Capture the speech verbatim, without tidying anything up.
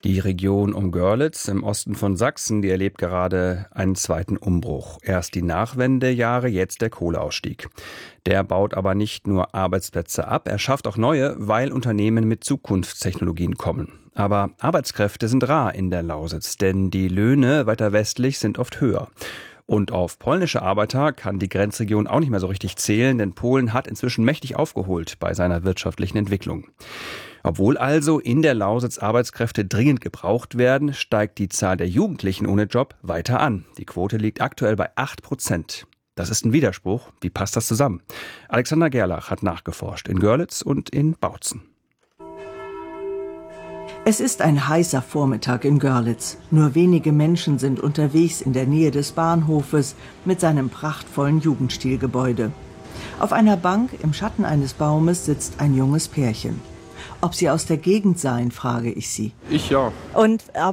Die Region um Görlitz im Osten von Sachsen, die erlebt gerade einen zweiten Umbruch. Erst die Nachwendejahre, jetzt der Kohleausstieg. Der baut aber nicht nur Arbeitsplätze ab, er schafft auch neue, weil Unternehmen mit Zukunftstechnologien kommen. Aber Arbeitskräfte sind rar in der Lausitz, denn die Löhne weiter westlich sind oft höher. Und auf polnische Arbeiter kann die Grenzregion auch nicht mehr so richtig zählen, denn Polen hat inzwischen mächtig aufgeholt bei seiner wirtschaftlichen Entwicklung. Obwohl also in der Lausitz Arbeitskräfte dringend gebraucht werden, steigt die Zahl der Jugendlichen ohne Job weiter an. Die Quote liegt aktuell bei acht Prozent. Das ist ein Widerspruch. Wie passt das zusammen? Alexander Gerlach hat nachgeforscht in Görlitz und in Bautzen. Es ist ein heißer Vormittag in Görlitz. Nur wenige Menschen sind unterwegs in der Nähe des Bahnhofes mit seinem prachtvollen Jugendstilgebäude. Auf einer Bank im Schatten eines Baumes sitzt ein junges Pärchen. Ob sie aus der Gegend seien, frage ich sie. Ich ja. Und